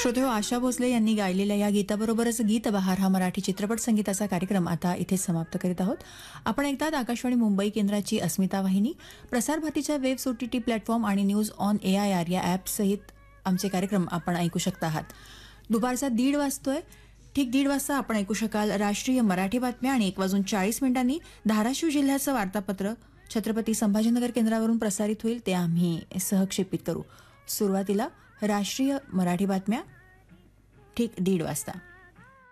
श्रोतेहो, आशा भोसले यांनी गायलेल्या या गीताबरोबरच गीत बहार हा मराठी चित्रपट संगीताचा कार्यक्रम आता इथे समाप्त करीत आहोत. आपण ऐकतात आकाशवाणी मुंबई केंद्राची अस्मिता वाहिनी. प्रसार भारतीच्या वेब्स OTT प्लॅटफॉर्म आणि न्यूज ऑन AIR या ॲपसहित आमचे कार्यक्रम आपण ऐकू शकता आहात. दुपारचा 1:30 वाजतोय. ठीक 1:30 वाजता आपण ऐकू शकाल राष्ट्रीय मराठी बातम्या आणि 1:40 धाराशिव जिल्ह्याचं वार्तापत्र छत्रपती संभाजीनगर केंद्रावरून प्रसारित होईल, ते आम्ही सहक्षेपित करू. सुरुवातीला राष्ट्रीय मराठी बातम्या ठीक 1:30 वाजता.